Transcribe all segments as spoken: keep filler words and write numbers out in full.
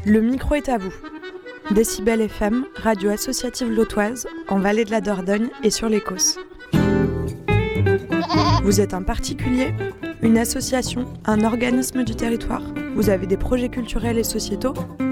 Le micro est à vous. Décibel F M, radio associative lotoise, en Vallée de la Dordogne et sur les Causses. Vous êtes un particulier, une association, un organisme du territoire. Vous avez des projets culturels et sociétaux.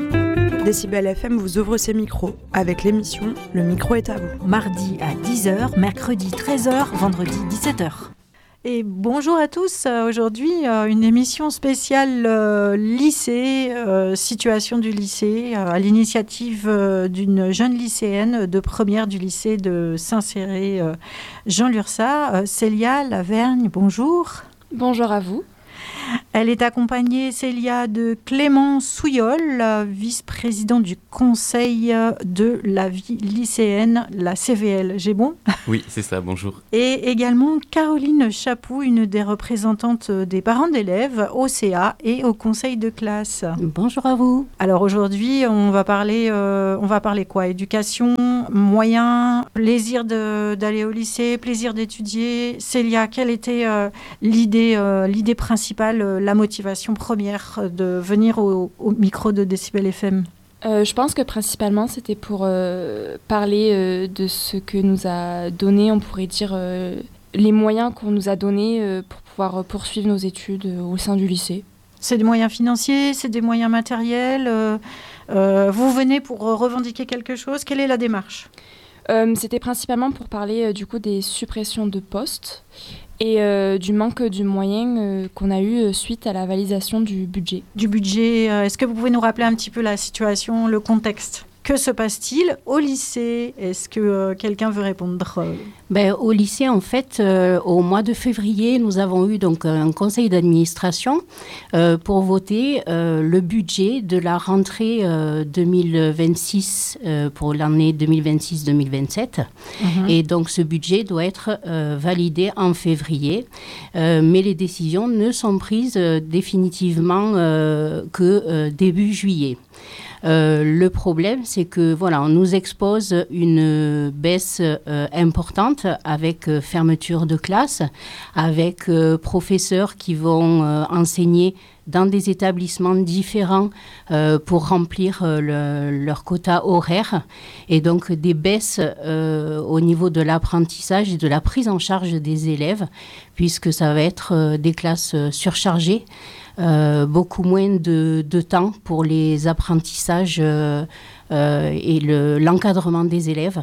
Décibel F M vous ouvre ses micros avec l'émission Le micro est à vous. Mardi à dix heures, mercredi treize heures, vendredi dix-sept heures. Et bonjour à tous. Aujourd'hui, une émission spéciale euh, lycée, euh, situation du lycée, euh, à l'initiative euh, d'une jeune lycéenne de première du lycée de Saint-Céré, euh, Jean Lurçat, euh, Célia Lavergne. Bonjour. Bonjour à vous. Elle est accompagnée, Célia, de Clément Souillol, vice-président du conseil de la vie lycéenne, la C V L. J'ai bon ? Oui, c'est ça, bonjour. Et également Caroline Chapou, une des représentantes des parents d'élèves au C A et au conseil de classe. Bonjour à vous. Alors aujourd'hui, on va parler, euh, on va parler quoi ? Éducation, moyens, plaisir de, d'aller au lycée, plaisir d'étudier. Célia, quelle était euh, l'idée, euh, l'idée principale, la motivation première de venir au, au micro de Décibel F M ? euh, Je pense que principalement, c'était pour euh, parler euh, de ce que nous a donné, on pourrait dire, euh, les moyens qu'on nous a donnés euh, pour pouvoir poursuivre nos études euh, au sein du lycée. C'est des moyens financiers, c'est des moyens matériels. Euh, euh, vous venez pour revendiquer quelque chose. Quelle est la démarche ? euh, C'était principalement pour parler euh, du coup des suppressions de postes et euh, du manque du moyen euh, qu'on a eu euh, suite à la validation du budget. Du budget, euh, est-ce que vous pouvez nous rappeler un petit peu la situation, le contexte ? Que se passe-t-il au lycée ? Est-ce que euh, quelqu'un veut répondre ? Ben, au lycée, en fait, euh, au mois de février, nous avons eu donc un conseil d'administration euh, pour voter euh, le budget de la rentrée euh, deux mille vingt-six euh, pour l'année deux mille vingt-six deux mille vingt-sept. Mmh. Et donc, ce budget doit être euh, validé en février. Euh, mais les décisions ne sont prises euh, définitivement euh, que euh, début juillet. Euh, le problème, c'est que voilà, on nous expose une baisse euh, importante avec euh, fermeture de classe, avec euh, professeurs qui vont euh, enseigner dans des établissements différents euh, pour remplir euh, le, leur quota horaire, et donc des baisses euh, au niveau de l'apprentissage et de la prise en charge des élèves, puisque ça va être euh, des classes euh, surchargées. Euh, beaucoup moins de, de temps pour les apprentissages euh, euh, et le, l'encadrement des élèves.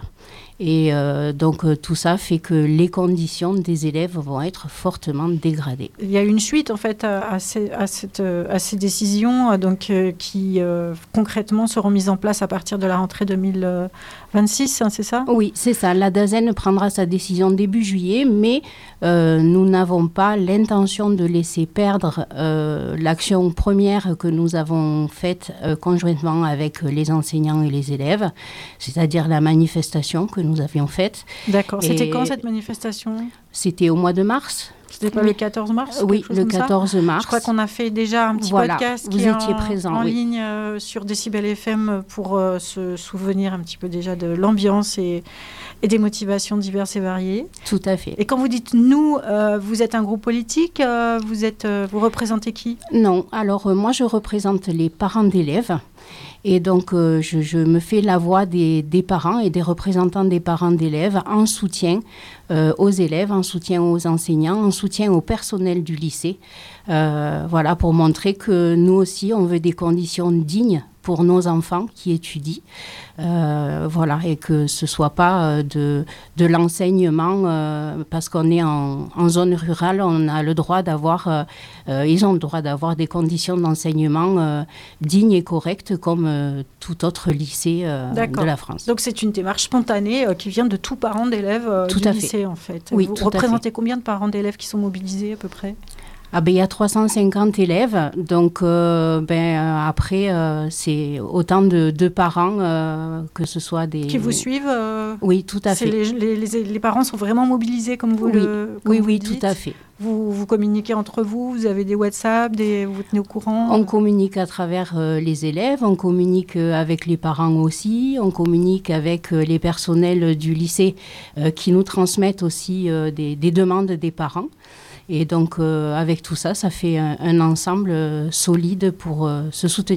Et euh, donc euh, tout ça fait que les conditions des élèves vont être fortement dégradées. Il y a une suite en fait à, à, ces, à, cette, à ces décisions donc, euh, qui euh, concrètement seront mises en place à partir de la rentrée deux mille vingt-six, hein, c'est ça ? Oui, c'est ça. La DAZEN prendra sa décision début juillet, mais euh, nous n'avons pas l'intention de laisser perdre euh, l'action première que nous avons faite euh, conjointement avec les enseignants et les élèves, c'est-à-dire la manifestation que nous avions faite. D'accord. Et c'était quand cette manifestation ? C'était au mois de mars. C'était pas oui. le quatorze mars ? Oui, le quatorze mars. Je crois qu'on a fait déjà un petit voilà. podcast Vous qui étiez est en, présent, en oui. ligne euh, sur Décibel F M pour euh, se souvenir un petit peu déjà de l'ambiance et, et des motivations diverses et variées. Tout à fait. Et quand vous dites « nous euh, », vous êtes un groupe politique, euh, vous, êtes, euh, vous représentez qui ? Non, alors euh, moi je représente les parents d'élèves. Et donc, euh, je, je me fais la voix des, des parents et des représentants des parents d'élèves en soutien euh, aux élèves, en soutien aux enseignants, en soutien au personnel du lycée. Euh, voilà, pour montrer que nous aussi, on veut des conditions dignes pour nos enfants qui étudient. Euh, voilà, et que ce ne soit pas de, de l'enseignement, euh, parce qu'on est en, en zone rurale, on a le droit d'avoir, euh, ils ont le droit d'avoir des conditions d'enseignement euh, dignes et correctes comme euh, tout autre lycée euh, de la France. Donc c'est une démarche spontanée euh, qui vient de tous parents d'élèves euh, du lycée fait. En fait. Oui, Vous tout représentez combien de parents d'élèves qui sont mobilisés à peu près ? Ah ben, il y a trois cent cinquante élèves, donc euh, ben, euh, après, euh, c'est autant de, de parents, euh, que ce soit des... Qui vous suivent euh, Oui, tout à c'est fait. Les, les, les parents sont vraiment mobilisés comme vous oui. le comme Oui, vous oui, dites. tout à fait. Vous, vous communiquez entre vous, vous avez des WhatsApp, des, vous tenez au courant ? On communique à travers euh, les élèves, on communique euh, avec les parents aussi, on communique avec euh, les personnels du lycée euh, qui nous transmettent aussi euh, des, des demandes des parents. Et donc, euh, avec tout ça, ça fait un, un ensemble euh, solide pour euh, se soutenir.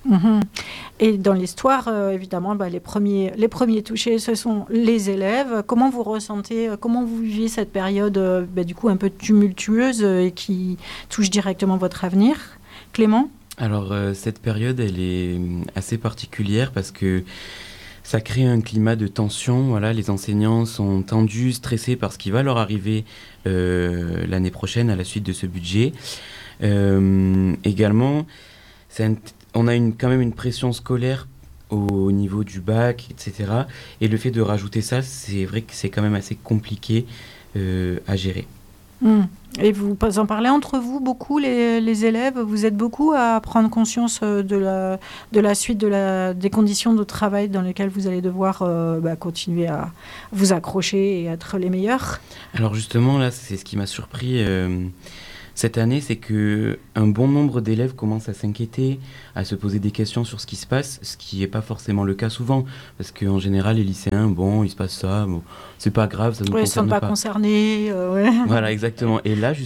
Mmh. Et dans l'histoire, euh, évidemment, bah, les, premiers, les premiers touchés, ce sont les élèves. Comment vous ressentez, euh, comment vous vivez cette période euh, bah, du coup un peu tumultueuse euh, et qui touche directement votre avenir? Clément? Alors, euh, cette période, elle est assez particulière parce que ça crée un climat de tension. Voilà, les enseignants sont tendus, stressés par ce qui va leur arriver euh, l'année prochaine à la suite de ce budget. Euh, également, c'est un on a une, quand même une pression scolaire au niveau du bac, et cetera. Et le fait de rajouter ça, c'est vrai que c'est quand même assez compliqué euh, à gérer. Mmh. Et vous en parlez entre vous beaucoup, les, les élèves? Vous êtes beaucoup à prendre conscience de la, de la suite de la, des conditions de travail dans lesquelles vous allez devoir euh, bah, continuer à vous accrocher et être les meilleurs? Alors justement, là, c'est ce qui m'a surpris euh, cette année, c'est qu'un bon nombre d'élèves commencent à s'inquiéter, à se poser des questions sur ce qui se passe, ce qui n'est pas forcément le cas souvent, parce qu'en général, les lycéens, bon, il se passe ça, bon, c'est pas grave, ça ne nous ouais, concerne pas. Ils ne sont pas. pas concernés. Euh, ouais. Voilà, exactement. Et là,